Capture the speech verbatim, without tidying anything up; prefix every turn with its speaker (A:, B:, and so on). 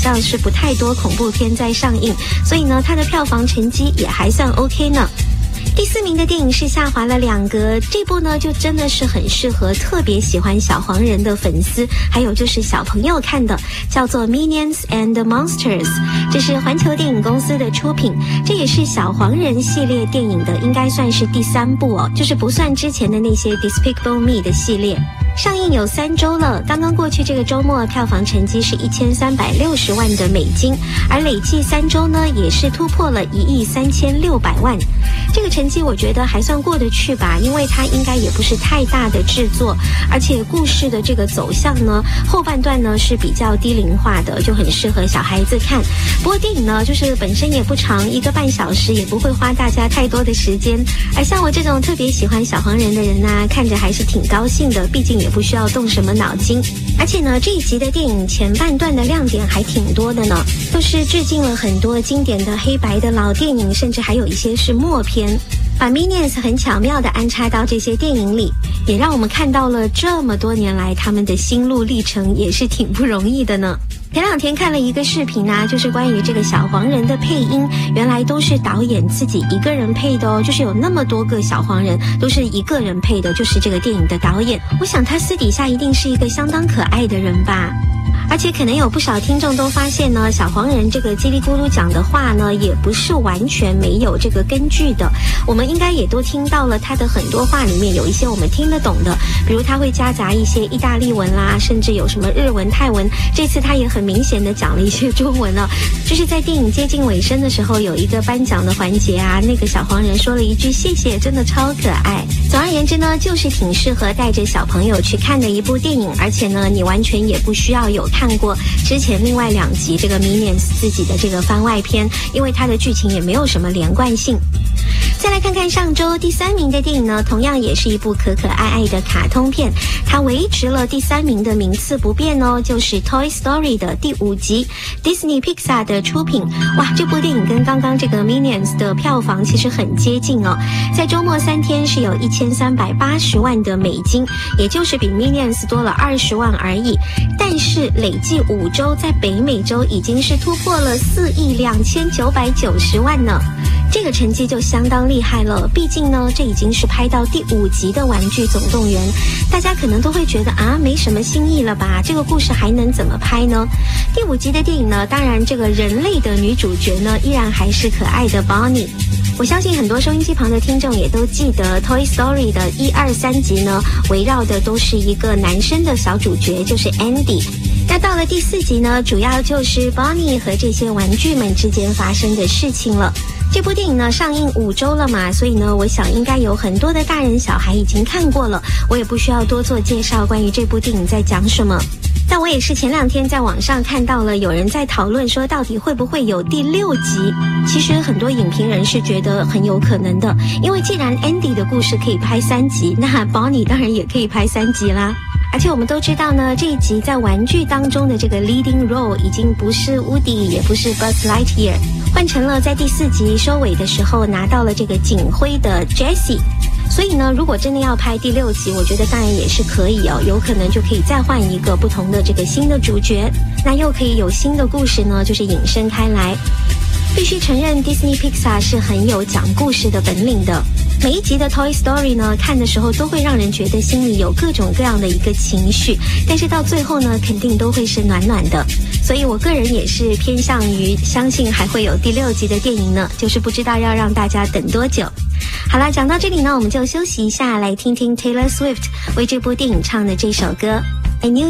A: 像是不太多恐怖片在上映，所以呢，它的票房成绩也还算 OK 呢。第四名的电影是下滑了两格，这部呢就真的是很适合特别喜欢小黄人的粉丝，还有就是小朋友看的，叫做 Minions and Monsters， 这是环球电影公司的出品，这也是小黄人系列电影的应该算是第三部哦，就是不算之前的那些 Despicable Me 的系列。上映有三周了，刚刚过去这个周末票房成绩是一千三百六十万的美金，而累计三周呢也是突破了一亿三千六百万。这个成绩我觉得还算过得去吧，因为它应该也不是太大的制作，而且故事的这个走向呢，后半段呢是比较低龄化的，就很适合小孩子看。不过电影呢，就是本身也不长，一个半小时，也不会花大家太多的时间。而像我这种特别喜欢小黄人的人呢、啊，看着还是挺高兴的，毕竟也不需要动什么脑筋。而且呢，这一集的电影前半段的亮点还挺多的呢，都是致敬了很多经典的黑白的老电影，甚至还有一些是默片，把 Minions 很巧妙地安插到这些电影里，也让我们看到了这么多年来他们的心路历程，也是挺不容易的呢。前两天看了一个视频啊，就是关于这个小黄人的配音，原来都是导演自己一个人配的哦，就是有那么多个小黄人都是一个人配的，就是这个电影的导演。我想他私底下一定是一个相当可爱的人吧。而且可能有不少听众都发现呢，小黄人这个叽里咕噜讲的话呢，也不是完全没有这个根据的。我们应该也都听到了他的很多话里面有一些我们听得懂的，比如他会夹杂一些意大利文啦，甚至有什么日文、泰文。这次他也很明显的讲了一些中文呢、哦，就是在电影接近尾声的时候，有一个颁奖的环节啊，那个小黄人说了一句谢谢，真的超可爱。总而言之呢，就是挺适合带着小朋友去看的一部电影，而且呢，你完全也不需要有看过之前另外两集这个 Minions 自己的这个番外篇，因为它的剧情也没有什么连贯性。再来看看上周第三名的电影呢，同样也是一部可可爱爱的卡通片，它维持了第三名的名次不变哦，就是 Toy Story 的第五集 Disney Pixar 的出品。哇，这部电影跟刚刚这个 Minions 的票房其实很接近哦，在周末三天是有一千三百八十万的美金，也就是比 Minions 多了二十万而已，但是累计五周在北美洲已经是突破了四亿两千九百九十万呢，这个成绩就相当厉害了。毕竟呢，这已经是拍到第五集的《玩具总动员》，大家可能都会觉得啊，没什么新意了吧？这个故事还能怎么拍呢？第五集的电影呢，当然这个人类的女主角呢，依然还是可爱的 Bonnie。我相信很多收音机旁的听众也都记得 Toy Story 的一二三集呢，围绕的都是一个男生的小主角，就是 Andy。那到了第四集呢，主要就是 Bonnie 和这些玩具们之间发生的事情了。这部电影呢上映五周了嘛，所以呢，我想应该有很多的大人小孩已经看过了，我也不需要多做介绍关于这部电影在讲什么。但我也是前两天在网上看到了有人在讨论说到底会不会有第六集。其实很多影评人是觉得很有可能的，因为既然 Andy 的故事可以拍三集，那 Bonnie 当然也可以拍三集啦。而且我们都知道呢，这一集在玩具当中的这个 leading role 已经不是 Woody 也不是 Buzz Lightyear， 换成了在第四集收尾的时候拿到了这个警徽的 Jessie。所以呢，如果真的要拍第六集，我觉得当然也是可以哦，有可能就可以再换一个不同的这个新的主角，那又可以有新的故事呢，就是引申开来。必须承认 Disney Pixar 是很有讲故事的本领的，每一集的 Toy Story 呢，看的时候都会让人觉得心里有各种各样的一个情绪，但是到最后呢，肯定都会是暖暖的。所以我个人也是偏向于相信还会有第六集的电影呢，就是不知道要让大家等多久。好了，讲到这里呢，我们就休息一下，来听听 Taylor Swift 为这部电影唱的这首歌 I Knew